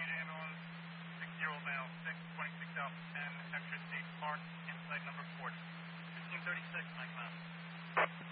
ambulance, 6-year-old male, 626 Alpha 10, Extra State Park, inside number 40. 1536, Mike Mountain.